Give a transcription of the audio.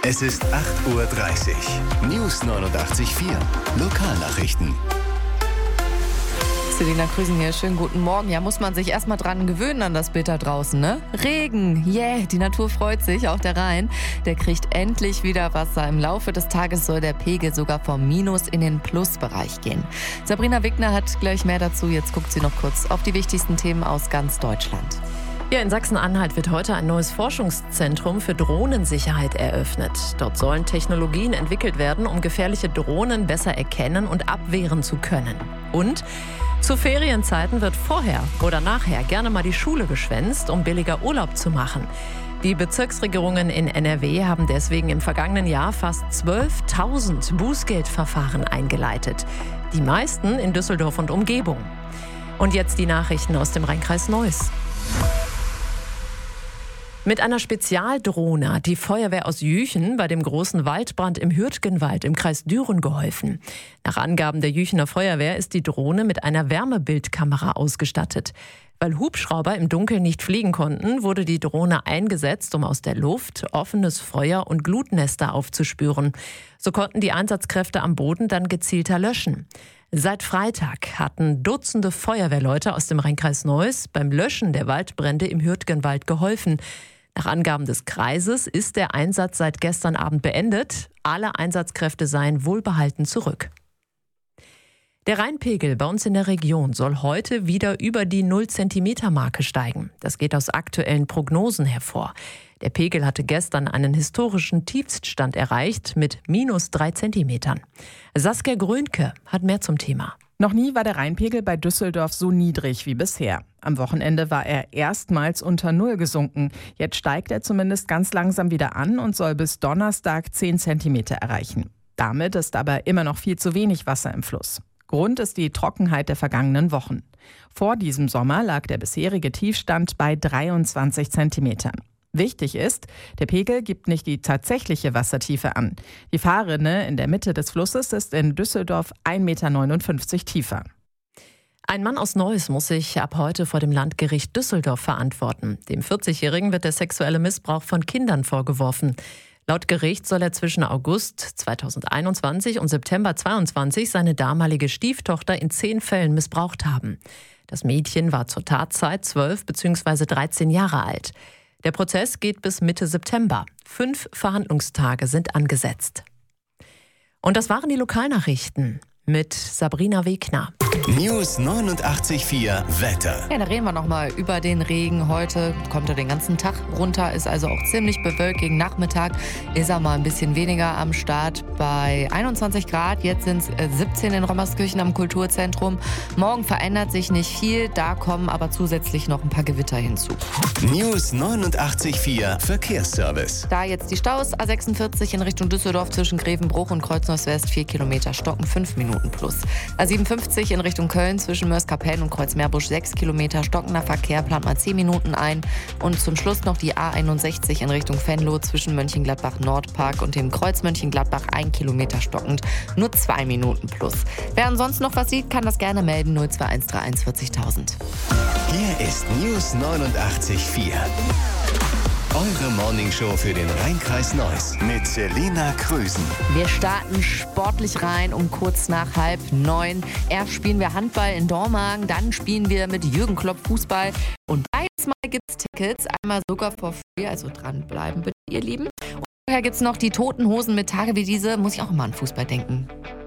Es ist 8:30 Uhr. News 89.4. Lokalnachrichten. Selina Krüsen hier, schönen guten Morgen. Ja, muss man sich erstmal dran gewöhnen an das Bild da draußen, ne? Regen, yeah, die Natur freut sich, auch der Rhein. Der kriegt endlich wieder Wasser. Im Laufe des Tages soll der Pegel sogar vom Minus in den Plusbereich gehen. Sabrina Wickner hat gleich mehr dazu. Jetzt guckt sie noch kurz auf die wichtigsten Themen aus ganz Deutschland. Ja, in Sachsen-Anhalt wird heute ein neues Forschungszentrum für Drohnensicherheit eröffnet. Dort sollen Technologien entwickelt werden, um gefährliche Drohnen besser erkennen und abwehren zu können. Und zu Ferienzeiten wird vorher oder nachher gerne mal die Schule geschwänzt, um billiger Urlaub zu machen. Die Bezirksregierungen in NRW haben deswegen im vergangenen Jahr fast 12.000 Bußgeldverfahren eingeleitet. Die meisten in Düsseldorf und Umgebung. Und jetzt die Nachrichten aus dem Rheinkreis Neuss. Mit einer Spezialdrohne hat die Feuerwehr aus Jüchen bei dem großen Waldbrand im Hürtgenwald im Kreis Düren geholfen. Nach Angaben der Jüchener Feuerwehr ist die Drohne mit einer Wärmebildkamera ausgestattet. Weil Hubschrauber im Dunkeln nicht fliegen konnten, wurde die Drohne eingesetzt, um aus der Luft offenes Feuer und Glutnester aufzuspüren. So konnten die Einsatzkräfte am Boden dann gezielter löschen. Seit Freitag hatten Dutzende Feuerwehrleute aus dem Rheinkreis Neuss beim Löschen der Waldbrände im Hürtgenwald geholfen. Nach Angaben des Kreises ist der Einsatz seit gestern Abend beendet. Alle Einsatzkräfte seien wohlbehalten zurück. Der Rheinpegel bei uns in der Region soll heute wieder über die 0-Zentimeter-Marke steigen. Das geht aus aktuellen Prognosen hervor. Der Pegel hatte gestern einen historischen Tiefststand erreicht mit -3 Zentimetern. Saskia Grönke hat mehr zum Thema. Noch nie war der Rheinpegel bei Düsseldorf so niedrig wie bisher. Am Wochenende war er erstmals unter Null gesunken. Jetzt steigt er zumindest ganz langsam wieder an und soll bis Donnerstag 10 Zentimeter erreichen. Damit ist aber immer noch viel zu wenig Wasser im Fluss. Grund ist die Trockenheit der vergangenen Wochen. Vor diesem Sommer lag der bisherige Tiefstand bei 23 Zentimetern. Wichtig ist, der Pegel gibt nicht die tatsächliche Wassertiefe an. Die Fahrrinne in der Mitte des Flusses ist in Düsseldorf 1,59 Meter tiefer. Ein Mann aus Neuss muss sich ab heute vor dem Landgericht Düsseldorf verantworten. Dem 40-Jährigen wird der sexuelle Missbrauch von Kindern vorgeworfen. Laut Gericht soll er zwischen August 2021 und September 2022 seine damalige Stieftochter in 10 Fällen missbraucht haben. Das Mädchen war zur Tatzeit 12 bzw. 13 Jahre alt. Der Prozess geht bis Mitte September. 5 Verhandlungstage sind angesetzt. Und das waren die Lokalnachrichten mit Sabrina Wickner. News 89.4 Wetter. Ja, da reden wir nochmal über den Regen. Heute kommt er den ganzen Tag runter, ist also auch ziemlich bewölkt. Gegen Nachmittag ist er mal ein bisschen weniger am Start bei 21 Grad. Jetzt sind es 17 in Rommerskirchen am Kulturzentrum. Morgen verändert sich nicht viel, da kommen aber zusätzlich noch ein paar Gewitter hinzu. News 89.4 Verkehrsservice. Da jetzt die Staus, A46 in Richtung Düsseldorf zwischen Grevenbruch und Kreuz-Neuss-West 4 Kilometer stocken, 5 Minuten plus. A57 in Richtung Köln zwischen Mörs-Kapellen und Kreuzmeerbusch 6 Kilometer stockender Verkehr, plant mal 10 Minuten ein. Und zum Schluss noch die A61 in Richtung Venlo zwischen Mönchengladbach-Nordpark und dem Kreuz Mönchengladbach 1 Kilometer stockend, nur 2 Minuten plus. Wer ansonsten noch was sieht, kann das gerne melden, 02131 40.000. Hier ist News 89.4. Eure Morningshow für den Rheinkreis Neuss mit Selina Krüsen. Wir starten sportlich rein um kurz nach 8:30. Erst spielen wir Handball in Dormagen, dann spielen wir mit Jürgen Klopp Fußball. Und beides Mal gibt es Tickets, einmal sogar for free, also dranbleiben bitte, ihr Lieben. Und vorher gibt es noch die Toten Hosen mit Tage wie diese, muss ich auch immer an Fußball denken.